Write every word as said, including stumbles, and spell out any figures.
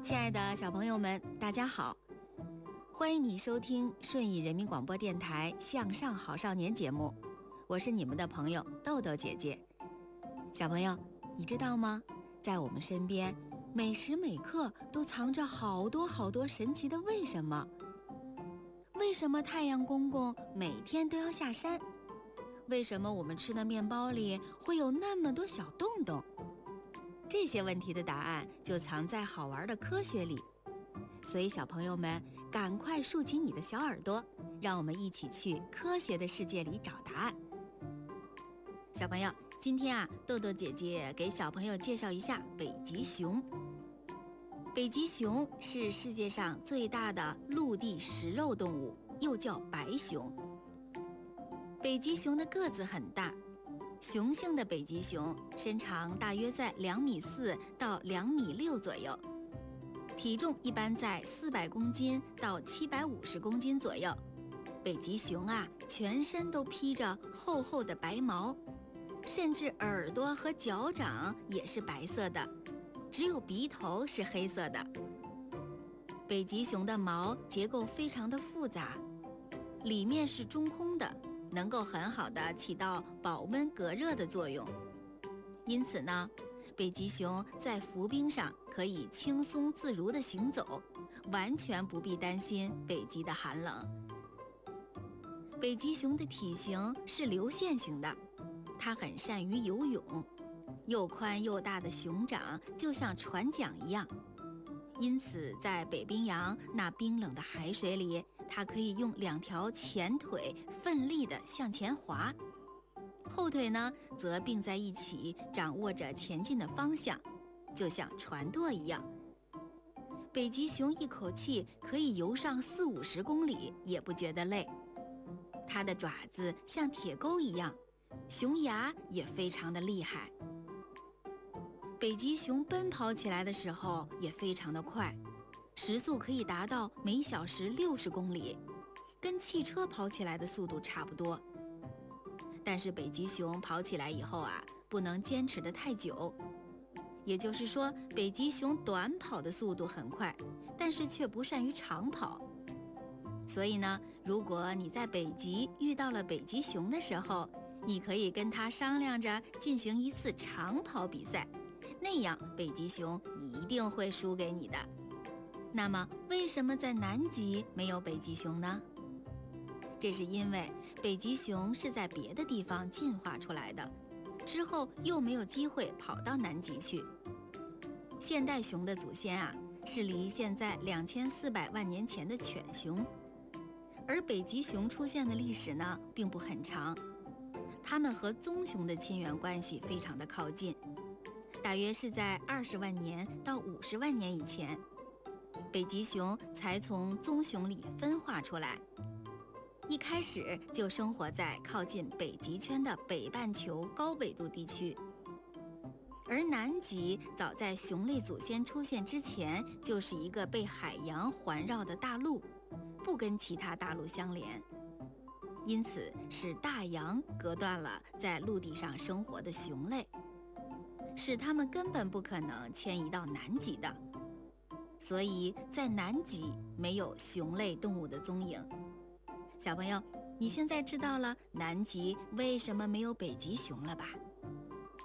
亲爱的小朋友们，大家好，欢迎你收听顺义人民广播电台向上好少年节目，我是你们的朋友豆豆姐姐。小朋友，你知道吗？在我们身边，每时每刻都藏着好多好多神奇的为什么。为什么太阳公公每天都要下山？为什么我们吃的面包里会有那么多小洞洞？这些问题的答案就藏在好玩的科学里，所以小朋友们赶快竖起你的小耳朵，让我们一起去科学的世界里找答案。小朋友，今天啊，豆豆姐姐给小朋友介绍一下北极熊。北极熊是世界上最大的陆地食肉动物，又叫白熊。北极熊的个子很大，雄性的北极熊身长大约在两米四到两米六左右，体重一般在四百公斤到七百五十公斤左右。北极熊啊，全身都披着厚厚的白毛，甚至耳朵和脚掌也是白色的，只有鼻头是黑色的。北极熊的毛结构非常的复杂，里面是中空的，能够很好的起到保温隔热的作用。因此呢，北极熊在浮冰上可以轻松自如地行走，完全不必担心北极的寒冷。北极熊的体型是流线型的，它很善于游泳，又宽又大的熊掌就像船桨一样，因此在北冰洋那冰冷的海水里，它可以用两条前腿奋力地向前滑，后腿呢则并在一起，掌握着前进的方向，就像船舵一样。北极熊一口气可以游上四五十公里，也不觉得累。它的爪子像铁钩一样，熊牙也非常的厉害。北极熊奔跑起来的时候也非常的快，时速可以达到每小时六十公里，跟汽车跑起来的速度差不多。但是北极熊跑起来以后啊，不能坚持得太久，也就是说，北极熊短跑的速度很快，但是却不善于长跑。所以呢，如果你在北极遇到了北极熊的时候，你可以跟它商量着进行一次长跑比赛，那样北极熊一定会输给你的。那么为什么在南极没有北极熊呢？这是因为北极熊是在别的地方进化出来的，之后又没有机会跑到南极去。现代熊的祖先啊，是离现在两千四百万年前的犬熊，而北极熊出现的历史呢，并不很长，它们和棕熊的亲缘关系非常的靠近，大约是在二十万年到五十万年以前，北极熊才从棕熊里分化出来，一开始就生活在靠近北极圈的北半球高纬度地区。而南极早在熊类祖先出现之前，就是一个被海洋环绕的大陆，不跟其他大陆相连，因此是大洋隔断了在陆地上生活的熊类，使它们根本不可能迁移到南极的。所以在南极没有熊类动物的踪影。小朋友，你现在知道了南极为什么没有北极熊了吧？